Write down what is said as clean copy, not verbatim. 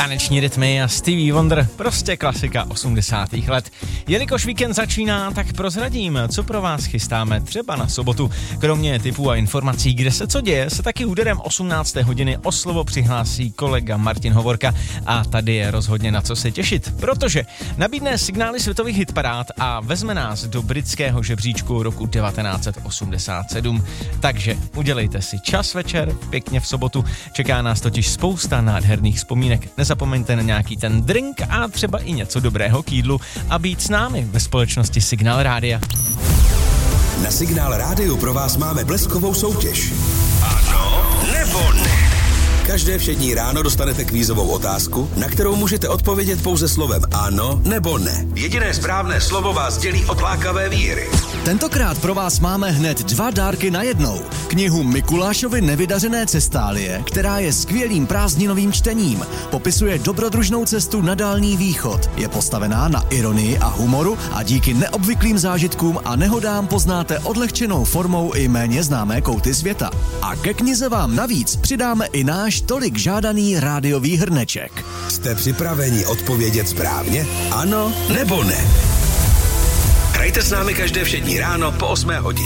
Taneční rytmy a Stevie Wonder, prostě klasika 80. let. Jelikož víkend začíná, tak prozradím, co pro vás chystáme třeba na sobotu. Kromě tipů a informací, kde se co děje, se taky úderem 18. hodiny o slovo přihlásí kolega Martin Hovorka a tady je rozhodně na co se těšit, protože nabídne signály světových hitparád a vezme nás do britského žebříčku roku 1987. Takže udělejte si čas večer, pěkně v sobotu, čeká nás totiž spousta nádherných vzpomínek. Nezapomeňte na nějaký ten drink a třeba i něco dobrého k jídlu a být s námi ve společnosti Signál Rádia. Na Signál Rádiu pro vás máme bleskovou soutěž. Ano nebo ne? Každé všední ráno dostanete kvízovou otázku, na kterou můžete odpovědět pouze slovem ano nebo ne. Jediné správné slovo vás dělí od lákavé výhry. Tentokrát pro vás máme hned 2 dárky na jednou. Knihu Mikulášovy nevydařené cestálie, která je skvělým prázdninovým čtením. Popisuje dobrodružnou cestu na Dálný východ. Je postavená na ironii a humoru a díky neobvyklým zážitkům a nehodám poznáte odlehčenou formou i méně známé kouty světa. A ke knize vám navíc přidáme i náš tolik žádaný rádiový hrneček. Jste připraveni odpovědět správně? Ano nebo ne? Hrajte s námi každé všední ráno po 8 hodině.